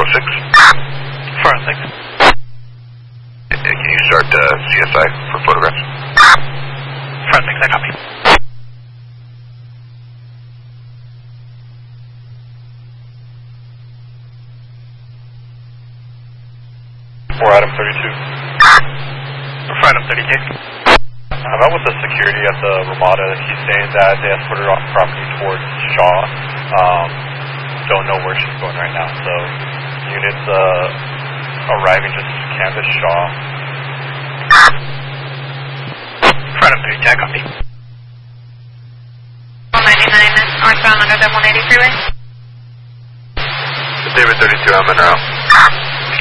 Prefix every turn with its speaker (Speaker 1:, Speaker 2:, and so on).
Speaker 1: 406.
Speaker 2: 406.
Speaker 1: Can you start CSI for photographs?
Speaker 2: 406, I copy.
Speaker 3: For item 32.
Speaker 2: For item 32.
Speaker 3: I'm out with the security at the Ramada. He's saying that they escorted her off the property towards Shaw. Don't know where she's going right now. So units arriving just canvass Shaw.
Speaker 2: For item 32, I copy.
Speaker 4: 199 northbound under the 180 freeway.
Speaker 1: David 32, I'm in route.